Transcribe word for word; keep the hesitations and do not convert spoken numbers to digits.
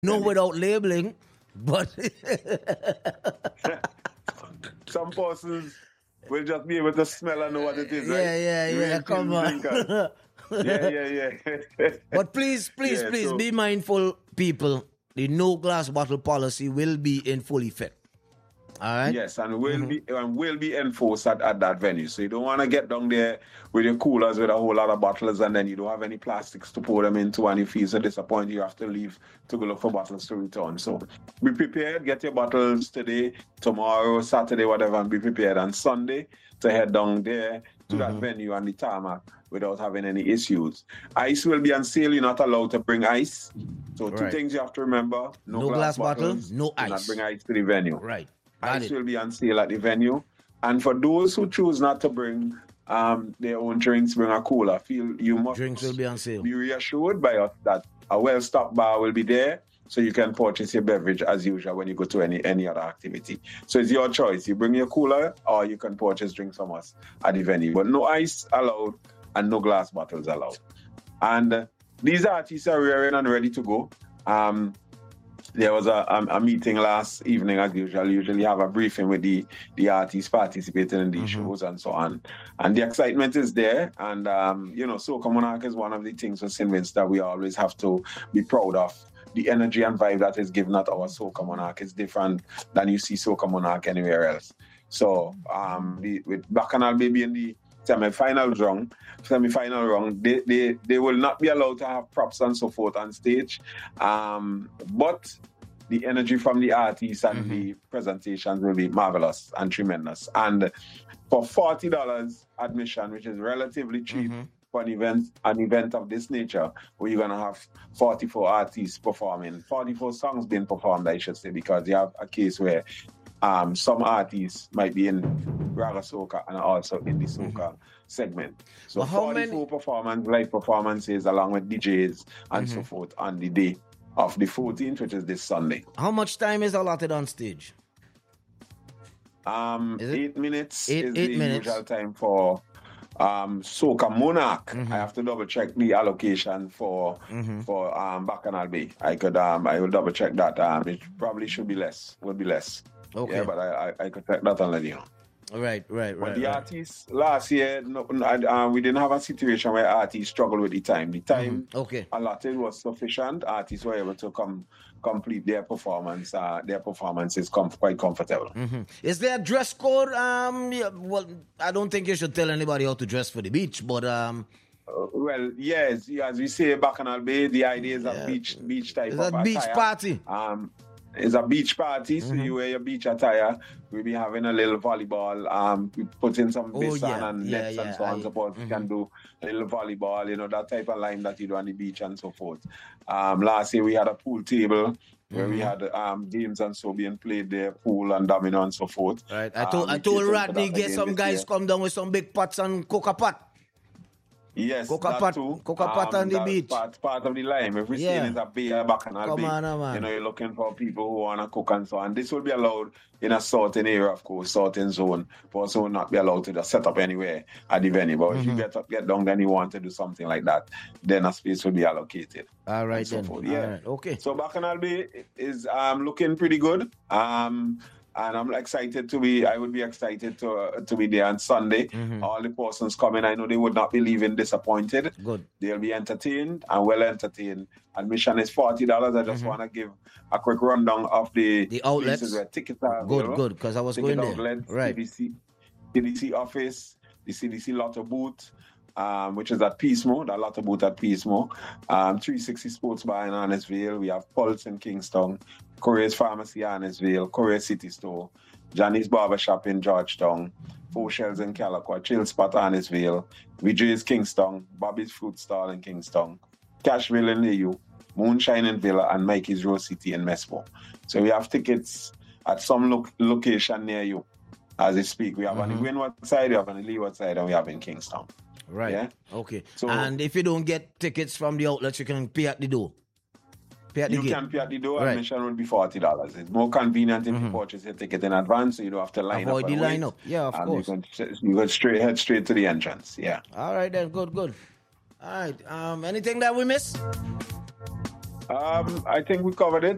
No, without labeling, but some persons will just be able to smell and know what it is, right? Yeah, yeah, You yeah. ain't Come feel on. drinkers. yeah, yeah, yeah. But please, please, Yeah, please so- be mindful, people. The no glass bottle policy will be in full effect. All right. Yes, and will be and will be enforced at, at that venue. So you don't want to get down there with your coolers with a whole lot of bottles and then you don't have any plastics to pour them into and you feel so disappointed you have to leave to go look for bottles to return. So be prepared, get your bottles today, tomorrow, Saturday, whatever, and be prepared on Sunday to head down there to that venue on the tarmac without having any issues. Ice will be on sale. You're not allowed to bring ice. So two Right. things you have to remember. No, No glass bottle, bottles, no do not ice. bring ice to the venue. Right. Got Ice it. will be on sale at the venue. And for those who choose not to bring um, their own drinks, bring a cooler. Feel you must Drinks will be on sale. be reassured by us that a well-stocked bar will be there, so you can purchase your beverage as usual when you go to any any other activity. So it's your choice. You bring your cooler, or you can purchase drinks from us at the venue. But no ice allowed, and no glass bottles allowed. And uh, these artists are rearing and ready to go. Um, There was a, a, a meeting last evening, as usual. Usually have a briefing with the, the artists participating in these shows and so on. And the excitement is there. And, um, you know, Soca Monarch is one of the things with Saint Vincent that we always have to be proud of. The energy and vibe that is given at our Soca Monarch is different than you see Soca Monarch anywhere else. So um, the, with Bacchanal Baby in the semi-final round, semi-final round, they, they, they will not be allowed to have props and so forth on stage. Um, but the energy from the artists and the presentations will be marvelous and tremendous. And for forty dollars admission, which is relatively cheap for an event, an event of this nature, where you're going to have forty-four artists performing, forty-four songs being performed, I should say, because you have a case where Um, some artists might be in Raga Soca and also in the Soca segment. So Well, how forty-four many- performance, live performances along with D Js and so forth on the day of the fourteenth, which is this Sunday. How much time is allotted on stage? Um, Is it? eight minutes Eight- is eight the minutes. usual time for um, Soca Monarch. Mm-hmm. I have to double check the allocation for for um, Bacchanal Bay. I could um, I will double check that. Um, it probably should be less. Would be less. Okay. Yeah, but I, I I could check that and let you know. Right, right, But right. the right. artists last year, no, no, uh, we didn't have a situation where artists struggled with the time. The time Okay. allotted was sufficient. Artists were able to come complete their performance. Uh, their performances com- quite comfortable. Is there a dress code? Um, yeah, well, I don't think you should tell anybody how to dress for the beach, but um, Uh, well, yes, as we say, Bacchanal Bay, the idea is a Yeah. beach beach type it's of a beach attire. party. Um, it's a beach party, so you wear your beach attire. We'll be having a little volleyball. Um, we put in some Oh, basin yeah, and yeah, nets yeah, and so on and I- so forth. We can do a little volleyball, you know, that type of line that you do on the beach and so forth. Um, last year we had a pool table where we had um, games and so being played there, pool and domino and so forth. Right. I told Um, I we told catered for Rodney that get again some this guys year. come down with some big pots and coca pot. Yes, Coca that pot- too. coca pot on the that's beach. Part, part of the lime. If we're Yeah. saying it's a bay, a Bacchanal Come Bay, on, uh, man. you know, you're looking for people who want to cook and so on. This will be allowed in a certain area, of course, certain zone. But also will not be allowed to just set up anywhere at the venue. But if you get up, get down, then you want to do something like that, then a space will be allocated. All right and so then. forth. All Yeah. right. Okay. So Bacchanal Bay is um, looking pretty good. Um, and I'm excited to be, I would be excited to uh, to be there on Sunday. All the persons coming, I know they would not be leaving disappointed. Good. They'll be entertained and well entertained. Admission is forty dollars. I just want to give a quick rundown of the, The outlets. places where tickets are Good, available. good, 'cause I was Ticket going there. outlets, Right. C D C, C D C office, the C D C Lotto booth, um, which is at Peacemo, the Lotto booth at Peacemo. Um, three sixty Sports Bar in Annisville. We have Pulse in Kingston, Courier's Pharmacy Annisville, Courier City Store, Johnny's Barbershop in Georgetown, Four Shells in Calicut, Chill Spot Annisville, V J's Kingston, Bobby's Fruit Stall in Kingston, Cashville in A U, Moonshine in Villa, and Mikey's Rose City in Mespo. So we have tickets at some lo- location near you as we speak. We have on the Windward side, we have on the Leeward side, and we have in Kingston. Right. Yeah. Okay. So- and if you don't get tickets from the outlets, you can pay at the door. Pay at the You gate. can pay at the door. Right. Admission would be forty dollars. It's more convenient if you purchase your ticket in advance, so you don't have to line Avoid up. the and wait. line up. Yeah, of And course. You can, you can straight head straight to the entrance. Yeah. All right then. Good, good. All right. Um, anything that we miss? Um, I think we covered it.